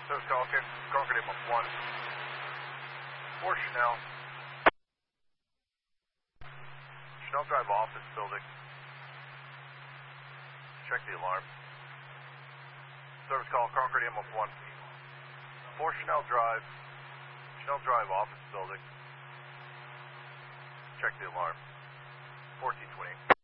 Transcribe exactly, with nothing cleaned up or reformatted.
Service call, okay. Concord M one. four Chanel. Chanel Drive office building. Check the alarm. Service call, Concord M one. four Chanel Drive. Chanel Drive office building. Check the alarm. fourteen twenty.